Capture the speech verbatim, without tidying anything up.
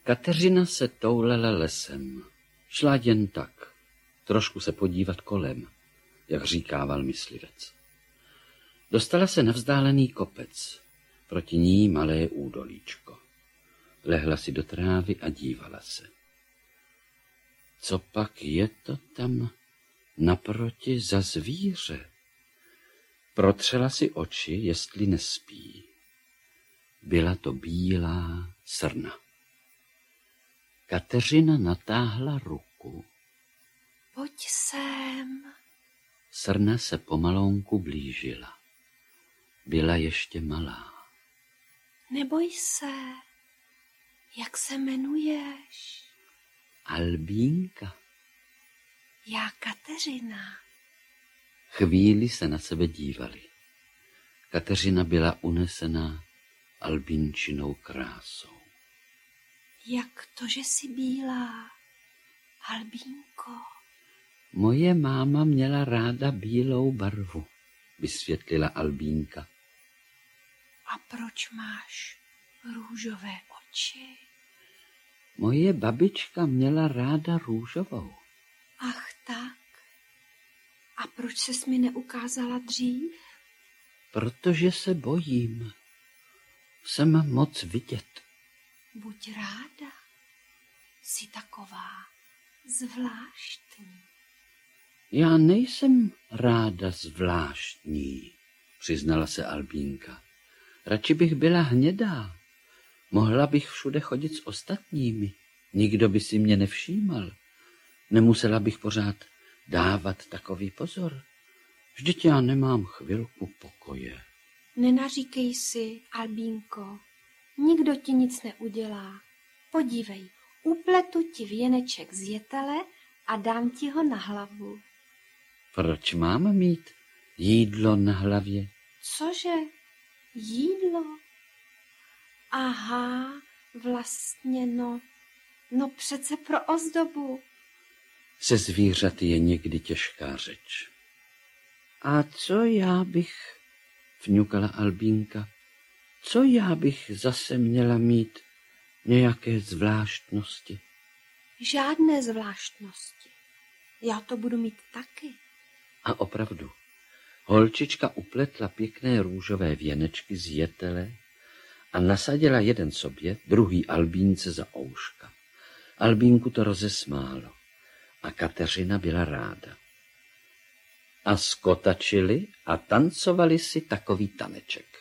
Kateřina se toulela lesem. Šla jen tak, trošku se podívat kolem, jak říkával myslivec. Dostala se na vzdálený kopec, proti ní malé údolíčko. Lehla si do trávy a dívala se. Co pak je to tam naproti za zvíře? Protřela si oči, jestli nespí. Byla to bílá srna. Kateřina natáhla ruku. Pojď sem. Srna se pomalonku blížila. Byla ještě malá. Neboj se. Jak se jmenuješ? Albínka. Já Kateřina. Chvíli se na sebe dívali. Kateřina byla unesená Albínčinou krásou. Jak to, že jsi bílá, Albínko? Moje máma měla ráda bílou barvu, vysvětlila Albínka. A proč máš růžové oči? Moje babička měla ráda růžovou. Ach tak. A proč ses mi neukázala dřív? Protože se bojím. Jsem moc vidět. Buď ráda. Jsi taková zvláštní. Já nejsem ráda zvláštní, přiznala se Albínka. Radši bych byla hnědá. Mohla bych všude chodit s ostatními. Nikdo by si mě nevšímal. Nemusela bych pořád dávat takový pozor. Vždyť já nemám chvilku pokoje. Nenaříkej si, Albínko. Nikdo ti nic neudělá. Podívej, upletu ti věneček z jetele a dám ti ho na hlavu. Proč mám mít jídlo na hlavě? Cože? Jídlo? Aha, vlastně no, no přece pro ozdobu. Se zvířaty je někdy těžká řeč. A co já bych, vňukala Albínka, co já bych zase měla mít nějaké zvláštnosti? Žádné zvláštnosti. Já to budu mít taky. A opravdu, holčička upletla pěkné růžové věnečky z jetele a nasadila jeden sobě, druhý Albínce za ouška. Albínku to rozesmálo a Kateřina byla ráda. A skotačili a tancovali si takový taneček.